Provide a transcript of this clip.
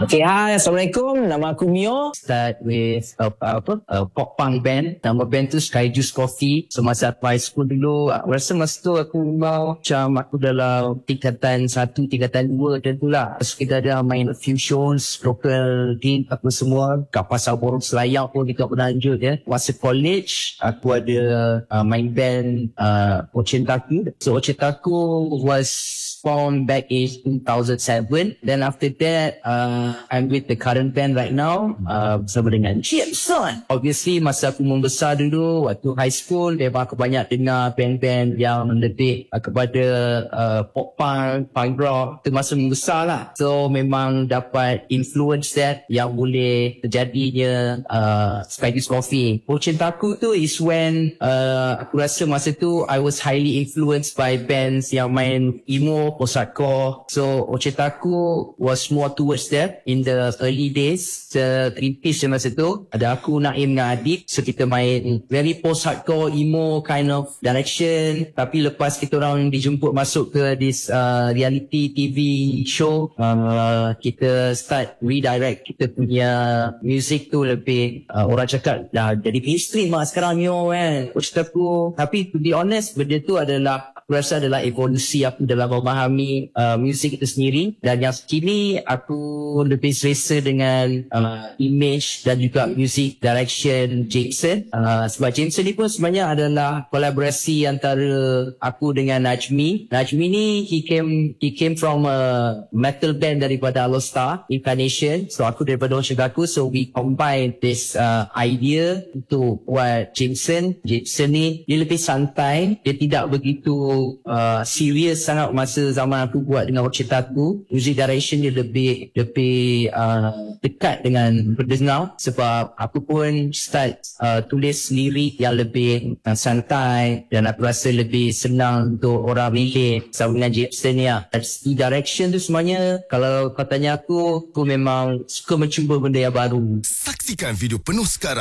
Okay, hi, Assalamualaikum. Nama aku Mio. Start with a pop punk band. Nama band tu Sky Juice Coffee. So masa aku high school dulu, aku rasa masa tu aku memang macam aku dalam tingkatan 1, tingkatan 2 macam tu lah. Terus kita ada main a few shows, local gig apa semua. Kat Pasar Borong Selayar pun kita pernah lanjut ya. Masa college, aku ada main band Ocentaku. So Ocentaku was formed back in 2007. Then after that, I'm with the current band right now, bersama dengan Jameson. Obviously, masa aku membesar dulu, waktu high school, memang aku banyak dengar band-band yang lebih kepada pop punk, punk rock. Itu masa membesar lah. So, memang dapat influence that yang boleh terjadinya Sky Juice Coffee. Cintaku tu is when aku rasa masa tu I was highly influenced by bands yang main emo, post-hardcore. So, Ocetaku was more towards that in the early days. Greenpeace masa tu, ada aku, Naim dengan Adib. So, kita main very post-hardcore, emo kind of direction. Tapi lepas kita orang dijemput masuk ke this reality TV show, kita start redirect kita punya music tu lebih, orang cakap dah jadi mainstream lah sekarang Mio kan. Ocetaku. Tapi to be honest, benda tu adalah aku rasa adalah evolusi aku dalam memahami muzik itu sendiri. Dan yang kini aku lebih selesa dengan image dan juga music direction Jameson. Sebab Jameson ni pun sebenarnya adalah kolaborasi antara aku dengan Najmi. Najmi ni he came from a metal band daripada Alostar, Incarnation. So aku daripada Ocetaku. So we combine this idea untuk buat Jameson. Jameson ni dia lebih santai, dia tidak begitu serius sangat masa zaman aku buat dengan Ocetaku. Music direction dia lebih dekat dengan pendengar, sebab aku pun start tulis lirik yang lebih santai dan aku rasa lebih senang untuk orang relate sama dengan Jameson ni lah. Dari segi direction tu semuanya, kalau kau tanya aku memang suka mencuba benda yang baru. Saksikan video penuh sekarang